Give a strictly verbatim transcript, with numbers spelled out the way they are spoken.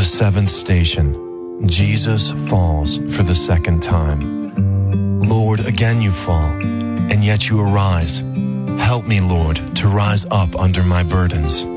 The seventh station. Jesus falls for the second time. Lord, again you fall, and yet you arise. Help me, Lord, to rise up under my burdens.